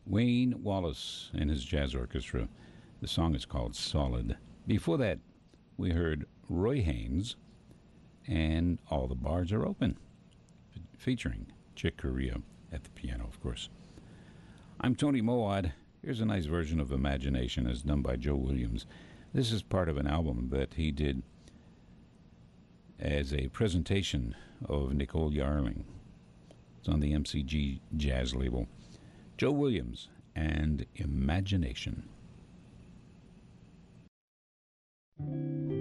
Wayne Wallace and his jazz orchestra. The song is called Solid. Before that, we heard Roy Haynes and All the Bars Are Open, featuring Chick Corea at the piano, of course. I'm Tony Mowat. Here's a nice version of Imagination as done by Joe Williams. This is part of an album that he did as a presentation of Nicole Yarling. It's on the MCG Jazz label. Joe Williams and Imagination.